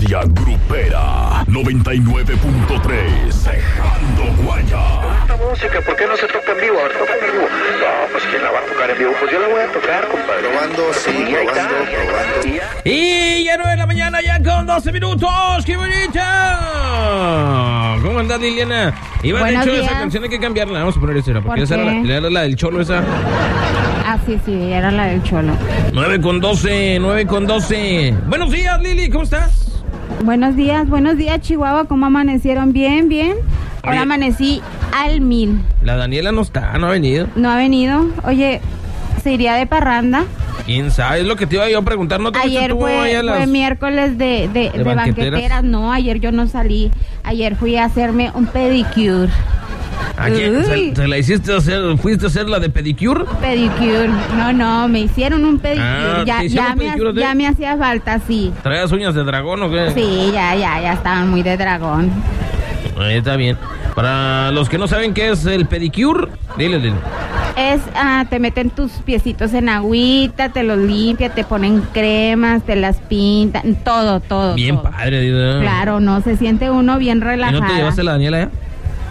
Histeria Grupera 99.3 Dejando Huella. Esta música, ¿por qué no se toca en vivo? A ver, toca en vivo. No, pues ¿quién la va a tocar en vivo? Pues yo la voy a tocar, compadre. Probando, sí, probando. Y ya 9 de la mañana, ya con 12 minutos. ¡Qué bonita! ¿Cómo andás, Liliana? Iba, de hecho, esa canción hay que cambiarla. Vamos a poner esa, porque esa era la del Cholo, esa. Ah, sí, era la del Cholo. 9 con 12. Buenos días, Lili, ¿cómo estás? Buenos días, Chihuahua. ¿Cómo amanecieron? Bien. Ahora amanecí al 1000. La Daniela no está, no ha venido. No ha venido. Oye, ¿se iría de parranda? ¿Quién sabe? Es lo que te iba yo a preguntar. ¿No te ayer fue miércoles de banqueteras. No, ayer yo no salí. Ayer fui a hacerme un pedicure. ¿A quién? ¿Se la hiciste hacer? ¿Fuiste a hacer la de pedicure? Pedicure. No, me hicieron un pedicure. Ya me hacía falta, sí. ¿Traías uñas de dragón o qué? Sí, ya estaban muy de dragón. Ahí está bien. Para los que no saben qué es el pedicure, dile. Te meten tus piecitos en agüita, te los limpian, te ponen cremas, te las pintan, todo. Bien todo. Padre, dice. Claro, no, se siente uno bien relajado. ¿Y no te llevaste a la Daniela ya?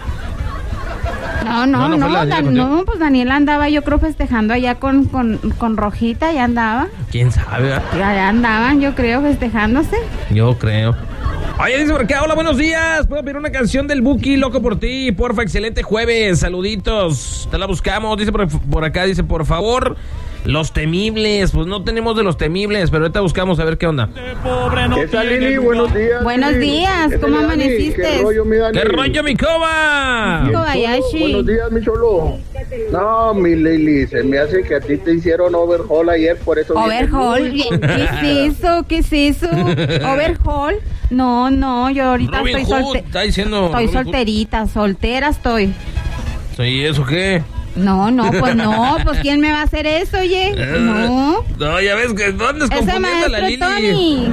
No, pues Daniela andaba, yo creo, festejando allá con Rojita, ya andaba. ¿Quién sabe? Ya andaban, yo creo, festejándose. Yo creo. Oye, dice por acá, hola, buenos días. ¿Puedo pedir una canción del Buki, loco por ti? Porfa, excelente jueves, saluditos. Te la buscamos, dice por acá, dice, por favor, Los Temibles. Pues no tenemos de Los Temibles, pero ahorita buscamos a ver qué onda. ¿Qué tal, Lili? Buenos días. Buenos días, ¿cómo amaneciste? ¿Qué rollo, mi Dani? ¿Qué rollo, mi Koba? Kobayashi. Buenos días, mi Cholo. No, mi Lili, se me hace que a ti te hicieron overhaul ayer, por eso... ¿Overhaul? ¿Qué es eso? ¿Overhaul? No, yo ahorita Robin Hood, está diciendo estoy Robin solterita, soltera estoy. ¿Y eso qué? No, pues ¿quién me va a hacer eso, oye? No, ya ves que ¿dónde es confundiendo a la Lili? Tony.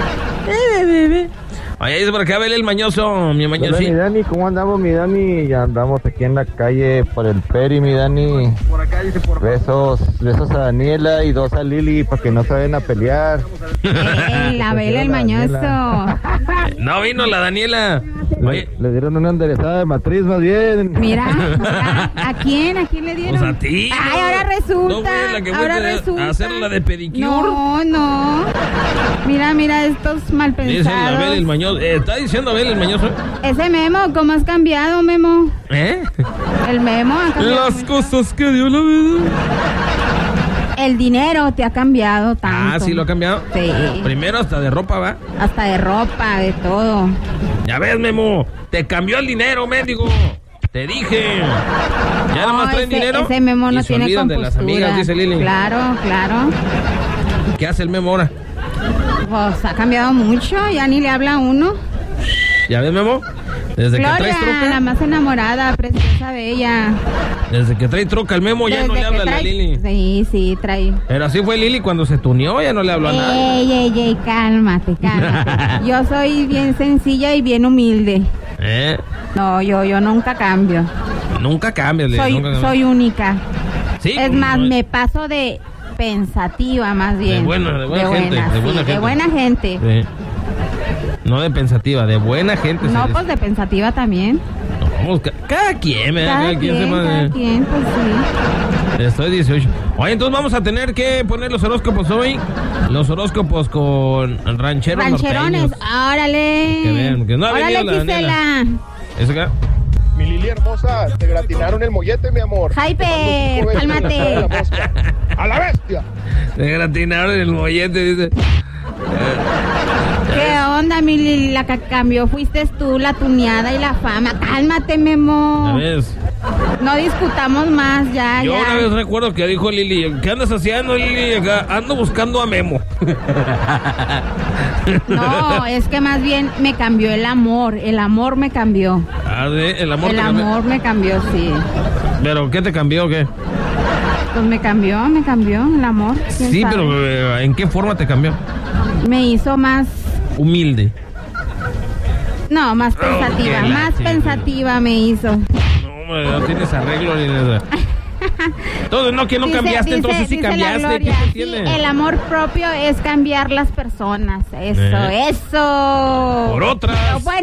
Oye, dice por acá, vele el mañoso, mi mañoso. Hola, mi Dani, ¿cómo andamos, mi Dani? Ya andamos aquí en la calle por el Peri, mi Dani. Por acá dice, por Besos a Daniela y 2 a Lili para que no se vayan a pelear. La vela el mañoso. No vino la Daniela. Le dieron una enderezada de matriz, más bien. Mira, ¿a quién le dieron? Pues a ti. Ay, ahora resulta. ¿No fue la que fuiste a hacer la de pedicure? No. Mira, estos mal pensados. Dicen la Abel el mañoso. ¿Está diciendo Abel el mañoso? Ese Memo, ¿cómo has cambiado, Memo? El Memo ha cambiado. Las cosas que dio la vida. El dinero te ha cambiado tanto. Ah, ¿sí lo ha cambiado? Sí. Primero hasta de ropa, ¿va? Hasta de ropa, de todo. Ya ves, Memo, te cambió el dinero, mendigo. Te dije. Ya nada más traen dinero. Ese Memo no tiene compostura. De las amigas, dice Lili. Claro. ¿Qué hace el Memo ahora? Pues ha cambiado mucho, ya ni le habla a uno. ¿Ya ves, Memo? Desde Gloria, que traes troca, la más enamorada, preciosa, bella. Desde que trae troca el Memo ya no le habla a la Lili. Sí, trae. Pero así fue Lili cuando se tuneó, ya no le habló a nadie. Ey, cálmate. Yo soy bien sencilla y bien humilde. No, yo nunca cambio. Nunca cambias, Lili. Soy única. Sí, es más, me paso de pensativa, más bien. De buena gente. Sí. No de pensativa, de buena gente. No, pues de pensativa también. No, cada quien, Cada quien, pues sí. Estoy 18. Oye, entonces vamos a tener que poner los horóscopos hoy. Los horóscopos con rancherones. Órale. Que vean, que no ha venido la Daniela. ¿Eso acá? Mi Lili hermosa, te gratinaron el mollete, mi amor. Hyper, cálmate. ¡A la bestia! Te gratinaron el mollete, dice. ¿Qué onda, Mili? La que cambió fuiste tú, la tuneada y la fama. Cálmate, Memo. ¿Ya ves? No discutamos más, ya. Yo una vez recuerdo que dijo Lili, ¿qué andas haciendo, Lili? Acá ando buscando a Memo. No, es que más bien me cambió el amor me cambió. Ah, ¿el amor te cambió? El amor me cambió, sí. ¿Pero qué te cambió o qué? Pues me cambió el amor. Sí, sabe? Pero ¿en qué forma te cambió? Me hizo más... humilde. No, más pensativa, pensativa me hizo. No, hombre, no tienes arreglo ni nada. Entonces, no, que no cambiaste, entonces sí cambiaste. La ¿Qué Gloria, te sí, tiene? el amor propio es cambiar las personas. Eso. Por otras. Pero bueno,